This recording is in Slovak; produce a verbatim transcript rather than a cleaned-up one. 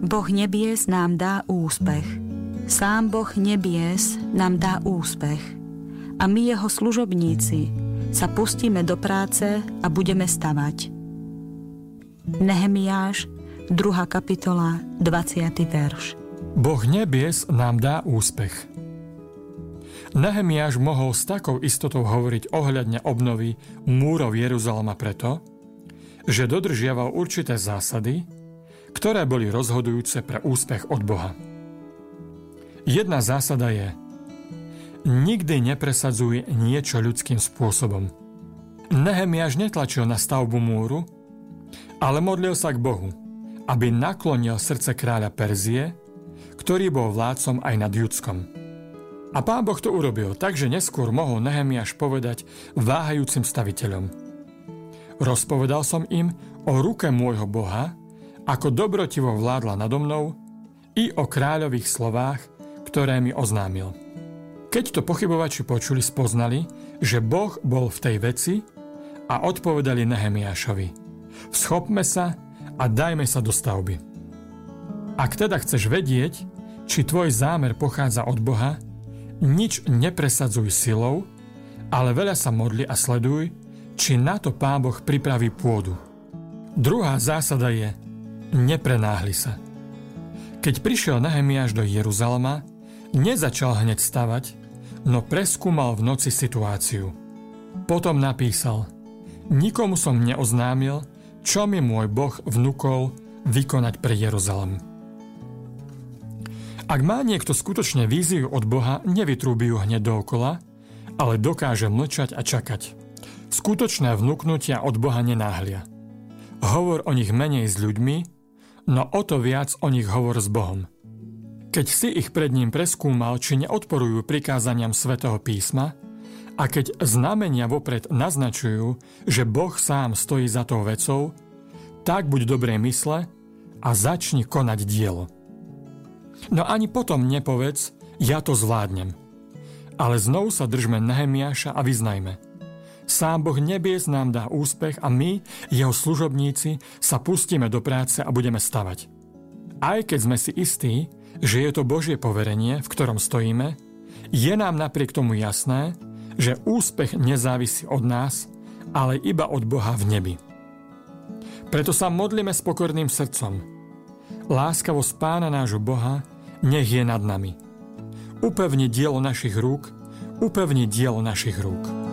Boh nebies nám dá úspech. Sám Boh nebies nám dá úspech. A my, jeho služobníci, sa pustíme do práce a budeme stavať. Nehemiáš, druhá kapitola, dvadsiaty verš. Boh nebies nám dá úspech. Nehemiáš mohol s takou istotou hovoriť ohľadne obnovy múrov Jeruzalema preto, že dodržiaval určité zásady, ktoré boli rozhodujúce pre úspech od Boha. Jedna zásada je: nikdy nepresadzuj niečo ľudským spôsobom. Nehemiáš netlačil na stavbu múru, ale modlil sa k Bohu, aby naklonil srdce kráľa Perzie, ktorý bol vládcom aj nad Judskom. A Pán Boh to urobil, takže neskôr mohol Nehemiáš povedať váhajúcim staviteľom: rozpovedal som im o ruke môjho Boha, ako dobrotivo vládla nado mnou, i o kráľových slovách, ktoré mi oznámil. Keď to pochybovači počuli, spoznali, že Boh bol v tej veci a odpovedali Nehemiášovi: schopme sa a dajme sa do stavby. Ak teda chceš vedieť, či tvoj zámer pochádza od Boha, nič nepresadzuj silou, ale veľa sa modli a sleduj, či na to Pán Boh pripraví pôdu. Druhá zásada je: neprenáhli sa. Keď prišiel Nehemiáš do Jeruzalema, nezačal hneď stavať, no preskúmal v noci situáciu. Potom napísal: nikomu som neoznámil, čo mi môj Boh vnúkol vykonať pre Jeruzalem. Ak má niekto skutočne víziu od Boha, nevytrúbi ju hneď dookola, ale dokáže mlčať a čakať. Skutočné vnúknutia od Boha nenáhlia. Hovor o nich menej s ľuďmi, no o to viac o nich hovor s Bohom. Keď si ich pred ním preskúmal, či neodporujú prikázaniam Svätého písma, a keď znamenia vopred naznačujú, že Boh sám stojí za tou vecou, tak buď dobrej mysle a začni konať dielo. No ani potom nepovedz: ja to zvládnem. Ale znovu sa držme Nehemiáša a vyznajme: sám Boh nebies nám dá úspech a my, jeho služobníci, sa pustíme do práce a budeme stavať. Aj keď sme si istí, že je to Božie poverenie, v ktorom stojíme, je nám napriek tomu jasné, že úspech nezávisí od nás, ale iba od Boha v nebi. Preto sa modlíme s pokorným srdcom. Láskavosť Pána nášho Boha nech je nad nami. Upevni dielo našich rúk, upevni dielo našich rúk.